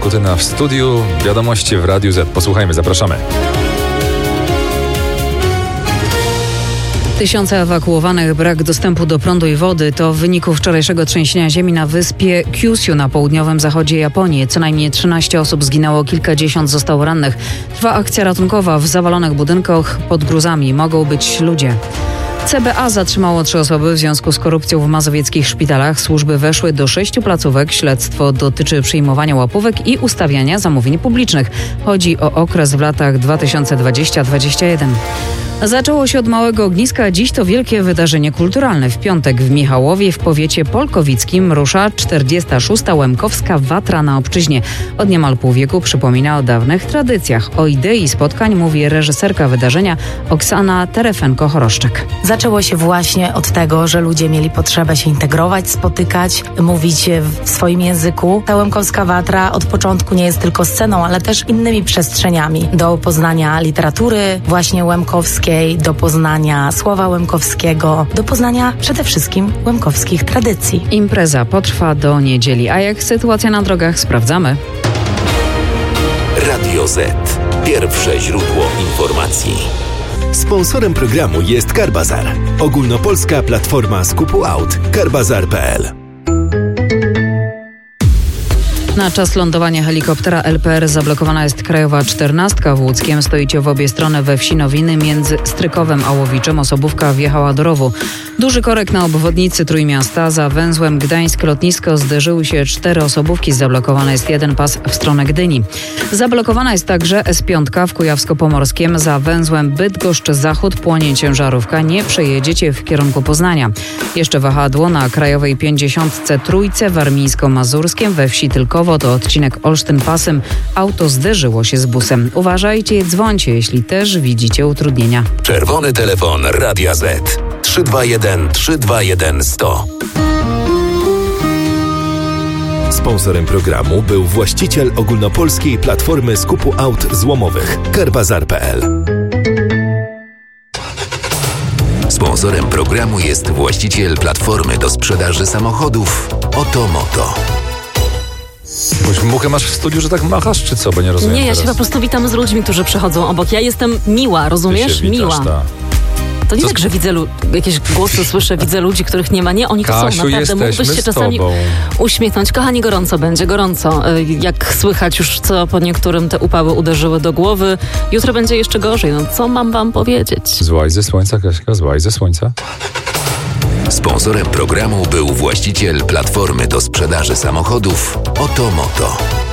Kutyna w studiu, wiadomości w Radiu Z. Posłuchajmy, zapraszamy. Tysiące ewakuowanych, brak dostępu do prądu i wody to w wyniku wczorajszego trzęsienia ziemi na wyspie Kyushu na południowym zachodzie Japonii. Co najmniej 13 osób zginęło, kilkadziesiąt zostało rannych. Trwa akcja ratunkowa w zawalonych budynkach pod gruzami. Mogą być ludzie. CBA zatrzymało 3 osoby w związku z korupcją w mazowieckich szpitalach. Służby weszły do 6 placówek. Śledztwo dotyczy przyjmowania łapówek i ustawiania zamówień publicznych. Chodzi o okres w latach 2020-2021. Zaczęło się od małego ogniska, dziś to wielkie wydarzenie kulturalne. W piątek w Michałowie w powiecie polkowickim rusza 46. Łemkowska Watra na Obczyźnie. Od niemal pół wieku przypomina o dawnych tradycjach. O idei spotkań mówi reżyserka wydarzenia Oksana Terefenko-Choroszczak. Zaczęło się właśnie od tego, że ludzie mieli potrzebę się integrować, spotykać, mówić w swoim języku. Ta Łemkowska Watra od początku nie jest tylko sceną, ale też innymi przestrzeniami do poznania literatury właśnie łemkowskiej, do poznania słowa łemkowskiego, do poznania przede wszystkim łemkowskich tradycji. Impreza potrwa do niedzieli. A jak sytuacja na drogach, sprawdzamy. Radio Z. Pierwsze źródło informacji. Sponsorem programu jest Carbazar. Ogólnopolska platforma skupu aut. Carbazar.pl. Na czas lądowania helikoptera LPR zablokowana jest krajowa 14 w Łódzkiem. Stoicie w obie strony we wsi Nowiny między Strykowem a Łowiczem. Osobówka wjechała do rowu. Duży korek na obwodnicy Trójmiasta. Za węzłem Gdańsk-Lotnisko zderzyły się 4 osobówki. Zablokowany jest jeden pas w stronę Gdyni. Zablokowana jest także S5 w Kujawsko-Pomorskiem. Za węzłem Bydgoszcz-Zachód płonie ciężarówka. Nie przejedziecie w kierunku Poznania. Jeszcze wahadło na krajowej 50 Trójce Warmińsko-Mazurskiem we wsi Tylkowo. To odcinek Olsztyn-Pasym. Auto zderzyło się z busem. Uważajcie i dzwońcie, jeśli też widzicie utrudnienia. Czerwony telefon Radia Z. 321 321 100. Sponsorem programu był właściciel ogólnopolskiej platformy skupu aut złomowych Carbazar.pl. Sponsorem programu jest właściciel platformy do sprzedaży samochodów Otomoto. Muchę masz w studiu, że tak machasz, czy co? Bo nie rozumiem. Nie, ja teraz. się po prostu witam z ludźmi, którzy przechodzą obok. Ja jestem miła, rozumiesz? Ty się witasz, miła. To nie tak, że widzę jakieś głosy słyszę, widzę ludzi, których nie ma. Nie, oni to Kasiu, są, naprawdę. Mógłbyś się czasami uśmiechnąć. Kochani, gorąco będzie, gorąco. Jak słychać już, co po niektórym te upały uderzyły do głowy. Jutro będzie jeszcze gorzej. No co mam wam powiedzieć? Złaź ze słońca, Kaśka, złaź ze słońca. Sponsorem programu był właściciel platformy do sprzedaży samochodów Otomoto.